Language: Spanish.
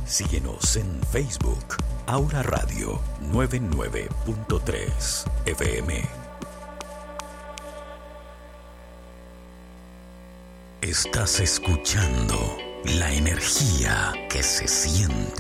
Síguenos en Facebook, Aura Radio 99.3 FM. Estás escuchando la energía que se siente.